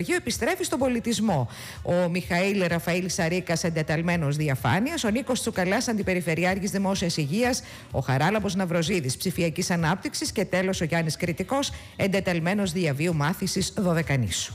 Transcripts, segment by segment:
Αιγαίου επιστρέφει στον πολιτισμό. Ο Μιχαήλ Ραφαήλ Σαρίκας, εντεταλμένος διαφάνειας. Ο Νίκος Τσουκαλάς, αντιπεριφερειάρχης Δημόσιας Υγείας. Ο Χαράλαμπος Ναυροζίδης, ψηφιακής ανάπτυξης. Και τέλος ο Γιάννης Κρητικός, εντεταλμένος διαβίου μάθησης Δωδεκανήσου.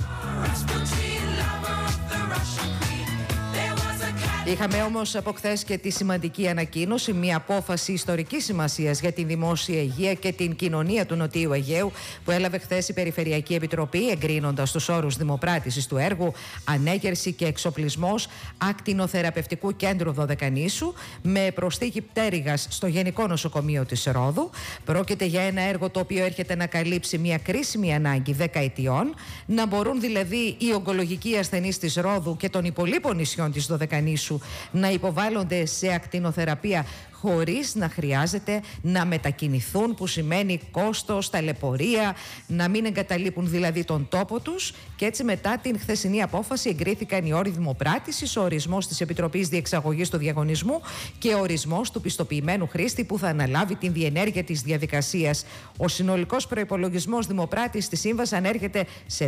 Είχαμε όμως από χθες και τη σημαντική ανακοίνωση, μια απόφαση ιστορικής σημασίας για τη δημόσια υγεία και την κοινωνία του Νοτιού Αιγαίου, που έλαβε χθες η Περιφερειακή Επιτροπή, εγκρίνοντας τους όρους δημοπράτησης του έργου «Ανέγερση και εξοπλισμός ακτινοθεραπευτικού κέντρου Δωδεκανήσου» με προσθήκη πτέρυγας στο Γενικό Νοσοκομείο της Ρόδου. Πρόκειται για ένα έργο το οποίο έρχεται να καλύψει μια κρίσιμη ανάγκη δεκαετιών, να μπορούν δηλαδή οι ογκολογικοί ασθενείς της Ρόδου και των υπολείπων νησιών της Δωδεκανήσου να υποβάλλονται σε ακτινοθεραπεία χωρίς να χρειάζεται να μετακινηθούν, που σημαίνει κόστος, ταλαιπωρία, να μην εγκαταλείπουν δηλαδή τον τόπο τους. Και έτσι, μετά την χθεσινή απόφαση, εγκρίθηκαν οι όροι δημοπράτησης, ο ορισμός της Επιτροπής Διεξαγωγής του Διαγωνισμού και ο ορισμός του πιστοποιημένου χρήστη που θα αναλάβει την διενέργεια της διαδικασίας. Ο συνολικός προϋπολογισμός δημοπράτησης της σύμβασης ανέρχεται σε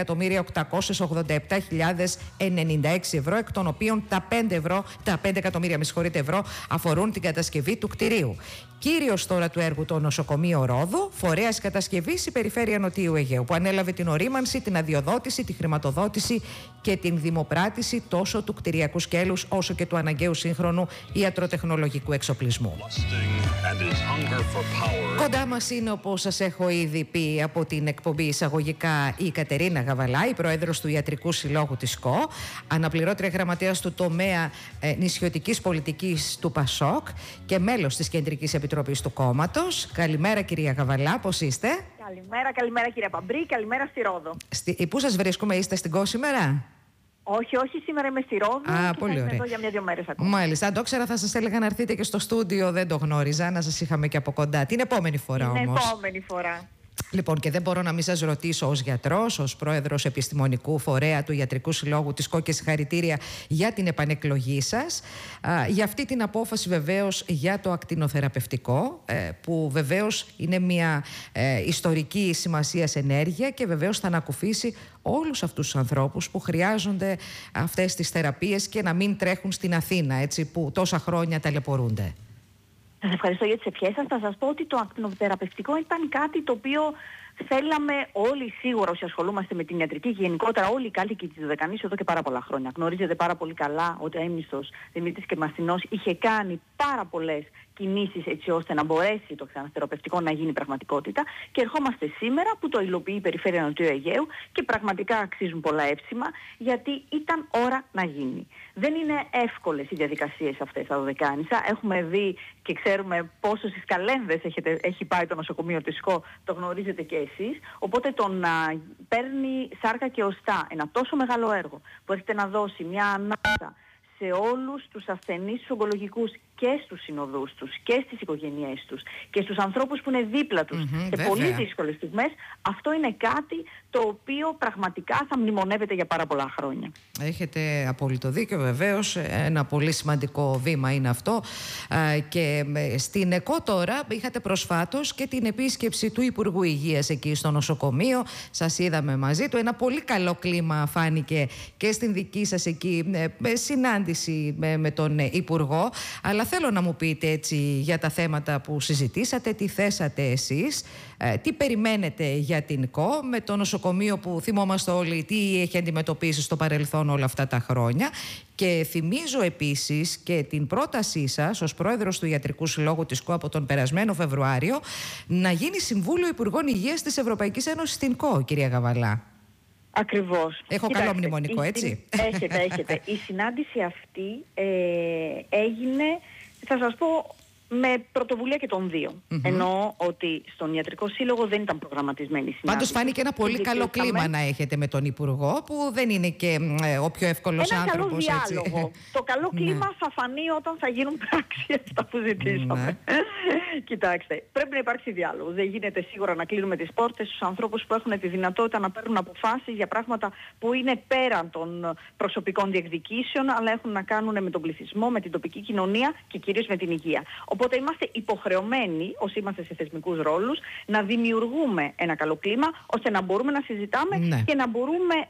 10.887.096 ευρώ, εκ των οποίων τα 5 εκατομμύρια ευρώ αφορούν την κατασκευή του κτηρίου. Κύριος τώρα του έργου το νοσοκομείο Ρόδου, φορέας κατασκευής η Περιφέρεια Νοτιού Αιγαίου, που ανέλαβε την ορίμανση, την αδειοδότηση, τη χρηματοδότηση και την δημοπράτηση τόσο του κτηριακού σκέλους όσο και του αναγκαίου σύγχρονου ιατροτεχνολογικού εξοπλισμού. Κοντά μας είναι, όπως σας έχω ήδη πει από την εκπομπή εισαγωγικά, η Κατερίνα Γαβαλά, η πρόεδρος του Ιατρικού Συλλόγου της ΚΟ, αναπληρώτρια γραμματέας του τομέα νησιωτικής πολιτικής του ΠΑΣΟΚ και μέλος της Κεντρικής Επιτροπής του κόμματος. Καλημέρα, κυρία Γαβαλά, πώς είστε? Καλημέρα κύριε Παμπρή, καλημέρα στη Ρόδο. Πού σας βρίσκουμε, είστε στην ΚΟ σήμερα? Όχι, σήμερα είμαι στη Ρόδο και πολύ θα είμαι ωραία. εδώ για 1-2 μέρες ακόμα. Μάλιστα, αν το ήξερα θα σας έλεγα να έρθετε και στο στούντιο, δεν το γνώριζα, να σας είχαμε και από κοντά. Την επόμενη φορά όμως. Την επόμενη φορά. Λοιπόν, και δεν μπορώ να μην σας ρωτήσω ως γιατρός, ως πρόεδρος επιστημονικού φορέα του Ιατρικού Συλλόγου της ΚΟ, και συγχαρητήρια για την επανεκλογή σας, για αυτή την απόφαση βεβαίως για το ακτινοθεραπευτικό, που βεβαίως είναι μια ιστορική σημασίας ενέργεια και βεβαίως θα ανακουφίσει όλους αυτούς τους ανθρώπους που χρειάζονται αυτές τις θεραπείες και να μην τρέχουν στην Αθήνα, έτσι, που τόσα χρόνια ταλαιπωρούνται. Σας ευχαριστώ για τις ευχές σας. Θα σας πω ότι το ακτινοθεραπευτικό ήταν κάτι το οποίο θέλαμε όλοι, σίγουρα όσοι ασχολούμαστε με την ιατρική και γενικότερα όλοι οι κάτοικοι της Δωδεκανήσου εδώ και πάρα πολλά χρόνια. Γνωρίζετε πάρα πολύ καλά ότι ο έμνηστος Δημήτρης Κερμαστινός είχε κάνει πάρα πολλές κινήσεις έτσι ώστε να μπορέσει το ακτινοθεραπευτικό να γίνει πραγματικότητα, και ερχόμαστε σήμερα που το υλοποιεί η Περιφέρεια Νοτιού Αιγαίου και πραγματικά αξίζουν πολλά εύσημα, γιατί ήταν ώρα να γίνει. Δεν είναι εύκολες οι διαδικασίες αυτές στα Δωδεκάνησα. Έχουμε δει και ξέρουμε πόσο στις καλένδες έχει πάει το νοσοκομείο της ΚΟ, το γνωρίζετε και εσείς. Οπότε το να παίρνει σάρκα και οστά ένα τόσο μεγάλο έργο που έρχεται να δώσει μια ανάσα σε όλους τους ασθενείς τους ογκολογικούς και στους συνοδούς τους και στις οικογένειές τους και στους ανθρώπους που είναι δίπλα τους σε βέβαια. πολύ δύσκολες στιγμές, αυτό είναι κάτι το οποίο πραγματικά θα μνημονεύεται για πάρα πολλά χρόνια. Έχετε απόλυτο δίκιο, βεβαίως. Ένα πολύ σημαντικό βήμα είναι αυτό. Και στην ΕΚΟ τώρα είχατε προσφάτως και την επίσκεψη του Υπουργού Υγείας εκεί στο νοσοκομείο. Σας είδαμε μαζί του. Ένα πολύ καλό κλίμα φάνηκε και στην δική σας εκεί συνάντηση με τον Υπουργό. Αλλά θέλω να μου πείτε έτσι για τα θέματα που συζητήσατε, τι θέσατε εσείς, τι περιμένετε για την ΚΟ με το νοσοκομείο που θυμόμαστε όλοι τι έχει αντιμετωπίσει στο παρελθόν όλα αυτά τα χρόνια. Και θυμίζω επίσης και την πρότασή σας ως πρόεδρος του Ιατρικού Συλλόγου της ΚΟ από τον περασμένο Φεβρουάριο να γίνει Συμβούλιο Υπουργών Υγείας της Ευρωπαϊκής Ένωσης στην ΚΟ, κυρία Γαβαλά. Ακριβώς. Έχω καλό μνημονικό, έτσι. Έχετε. Η συνάντηση αυτή έγινε, θα σας πω, με πρωτοβουλία και των δύο. Εννοώ ότι στον Ιατρικό Σύλλογο δεν ήταν προγραμματισμένη η συνάντηση. Πάντως φάνηκε ένα πολύ καλό κλίμα να έχετε με τον Υπουργό, που δεν είναι και ο πιο εύκολος άνθρωπος. Ένα καλό διάλογο. Το καλό κλίμα θα φανεί όταν θα γίνουν πράξη αυτά που ζητήσαμε. Κοιτάξτε, πρέπει να υπάρξει διάλογο. Δεν γίνεται σίγουρα να κλείνουμε τις πόρτες στους ανθρώπους που έχουν τη δυνατότητα να παίρνουν αποφάσεις για πράγματα που είναι πέραν των προσωπικών διεκδικήσεων, αλλά έχουν να κάνουν με τον πληθυσμό, με την τοπική κοινωνία και κυρίως με την υγεία. Οπότε είμαστε υποχρεωμένοι, όσοι είμαστε σε θεσμικούς ρόλους, να δημιουργούμε ένα καλό κλίμα, ώστε να μπορούμε να συζητάμε και να μπορούμε